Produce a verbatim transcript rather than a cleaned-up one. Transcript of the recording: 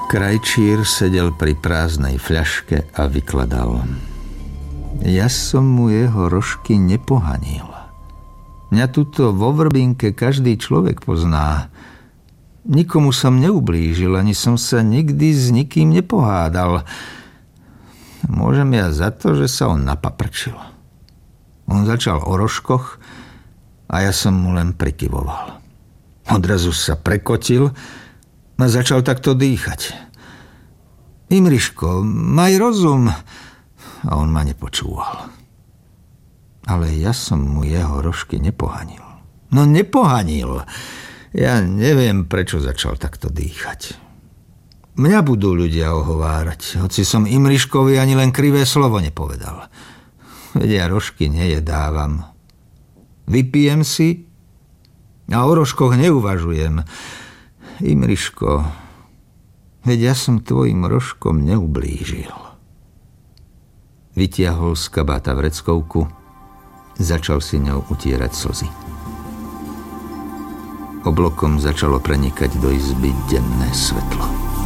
Krajčír sedel pri prázdnej fľaške a vykladal. Ja som mu jeho rožky nepohanil. Mňa tuto vo Vrbinke každý človek pozná. Nikomu som neublížil, ani som sa nikdy s nikým nepohádal. Môžem ja za to, že sa on napaprčil. On začal o rožkoch a ja som mu len prikyvoval. Odrazu sa prekotil a začal takto dýchať. Imriško, maj rozum. A on ma nepočúval. Ale ja som mu jeho rožky nepohanil. No nepohanil. Ja neviem, prečo začal takto dýchať. Mňa budú ľudia ohovárať, hoci som Imriškovi ani len krivé slovo nepovedal. Veď ja rožky nejedávam. Vypijem si a o rožkoch neuvažujem. Imriško, veď ja som tvojim rožkom neublížil. Vytiahol z kabáta vreckovku, začal si ňou utierať slzy. Oblokom začalo prenikať do izby denné svetlo.